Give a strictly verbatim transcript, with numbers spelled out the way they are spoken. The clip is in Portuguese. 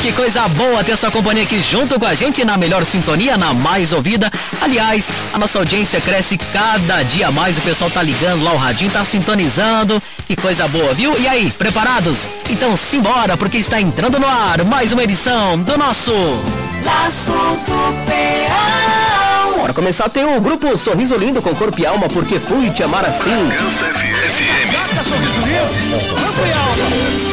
Que coisa boa ter sua companhia aqui junto com a gente na melhor sintonia, na mais ouvida. Aliás, a nossa audiência cresce cada dia mais, o pessoal tá ligando lá, o radinho tá sintonizando. Que coisa boa, viu? E aí, preparados? Então simbora, porque está entrando no ar mais uma edição do nosso Laço do Peão. Para começar, tem o grupo Sorriso Lindo com Corpo e Alma, porque fui te amar assim. Bragança F M. Sorriso Lindo, Corpo e Alma.